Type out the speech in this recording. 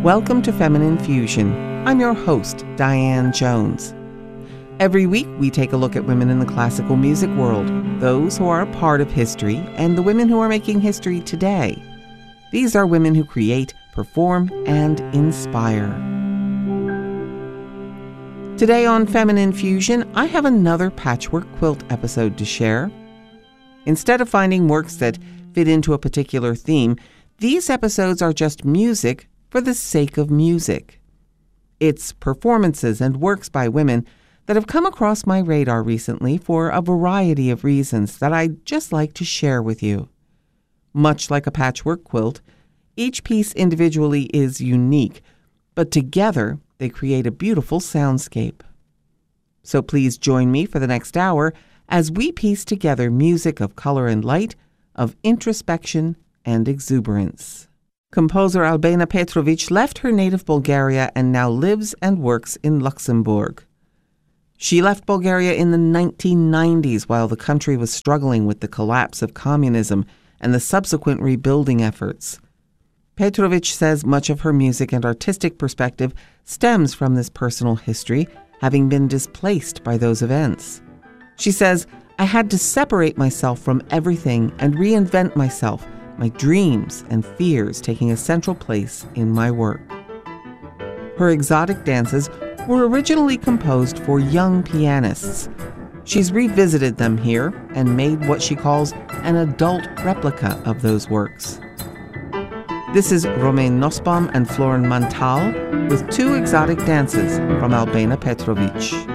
Welcome to Feminine Fusion. I'm your host, Diane Jones. Every week, we take a look at women in the classical music world, those who are a part of history, and the women who are making history today. These are women who create, perform, and inspire. Today on Feminine Fusion, I have another patchwork quilt episode to share. Instead of finding works that fit into a particular theme, these episodes are just music for the sake of music. It's performances and works by women that have come across my radar recently for a variety of reasons that I'd just like to share with you. Much like a patchwork quilt, each piece individually is unique, but together they create a beautiful soundscape. So please join me for the next hour as we piece together music of color and light, of introspection and exuberance. Composer Albena Petrovic left her native Bulgaria and now lives and works in Luxembourg. She left Bulgaria in the 1990s while the country was struggling with the collapse of communism and the subsequent rebuilding efforts. Petrovic says much of her music and artistic perspective stems from this personal history, having been displaced by those events. She says, "I had to separate myself from everything and reinvent myself, my dreams and fears taking a central place in my work." Her exotic dances were originally composed for young pianists. She's revisited them here and made what she calls an adult replica of those works. This is Romain Nussbaum and Florin Mantal with two exotic dances from Albena Petrovic.